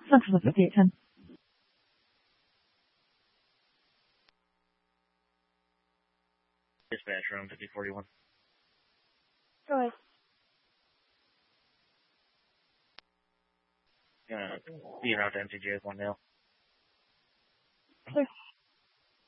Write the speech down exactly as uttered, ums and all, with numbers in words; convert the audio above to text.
Central fifty-eight ten. Dispatch room fifty forty-one. Go ahead. Uh, being out to M C J one now. Clear.